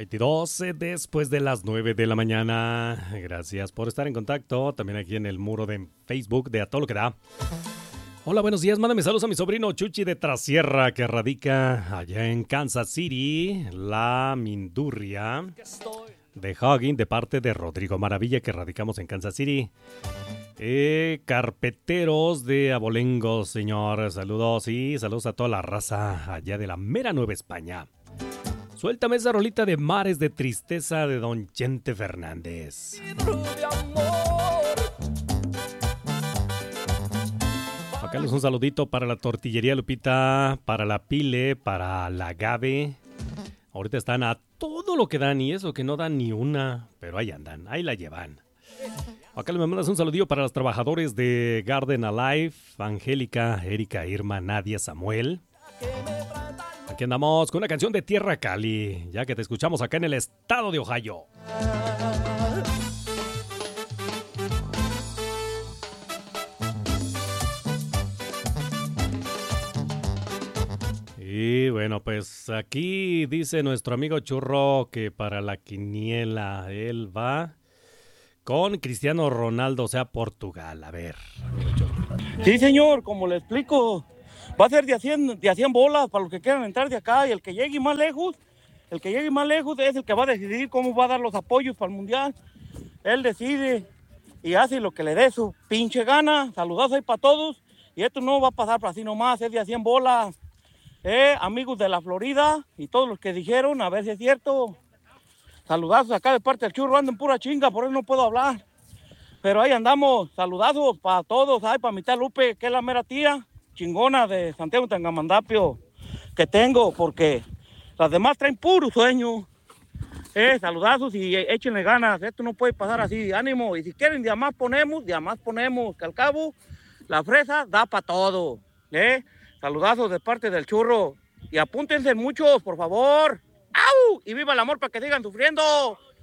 22 después de las 9 de la mañana. Gracias por estar en contacto. También aquí en el muro de Facebook de A Todo Lo Que Da. Hola, buenos días. Mándame saludos a mi sobrino Chuchi de Trasierra, que radica allá en Kansas City. La Mindurria de Hugging, de parte de Rodrigo Maravilla, que radicamos en Kansas City. Carpeteros de Abolengo, señor. Saludos y saludos a toda la raza allá de la mera Nueva España. Suéltame esa rolita de Mares de Tristeza de Don Chente Fernández. Acá les un saludito para la Tortillería Lupita, para la Pile, para la Gabe. Ahorita están a todo lo que dan y eso que no dan ni una, pero ahí andan, ahí la llevan. Acá le mandas un saludillo para los trabajadores de Garden Alive, Angélica, Erika, Irma, Nadia, Samuel. Aquí andamos con una canción de Tierra Cali, ya que te escuchamos acá en el estado de Ohio. Y bueno, pues aquí dice nuestro amigo Churro que para la quiniela él va con Cristiano Ronaldo, o sea, Portugal. A ver, amigo Churro. Sí, señor, como le explico, va a ser de a 100 bolas para los que quieran entrar de acá, y el que llegue más lejos es el que va a decidir cómo va a dar los apoyos para el Mundial. Él decide y hace lo que le dé su pinche gana. Saludos ahí para todos. Y esto no va a pasar para así nomás, es de a 100 bolas. Amigos de la Florida y todos los que dijeron, a ver si es cierto. Saludazos acá de parte del Churro, ando en pura chinga, por eso no puedo hablar. Pero ahí andamos, saludazos para todos, ay, para mi tía Lupe, que es la mera tía chingona de Santiago Tangamandapio que tengo, porque las demás traen puro sueño. Saludazos y échenle ganas, esto no puede pasar así, ánimo. Y si quieren, de a más ponemos, que al cabo la fresa da para todo. Saludazos de parte del Churro. Y apúntense muchos, por favor. ¡Au! Y viva el amor para que sigan sufriendo.